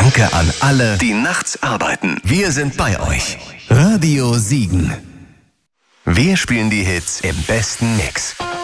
Danke an alle, die nachts arbeiten. Wir sind bei euch. Radio Siegen. Wir spielen die Hits im besten Mix.